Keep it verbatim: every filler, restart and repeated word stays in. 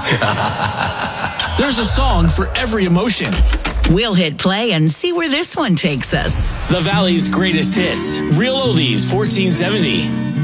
There's a song for every emotion. We'll hit play and see where this one takes us. The Valley's greatest hits. Real Oldies fourteen seventy.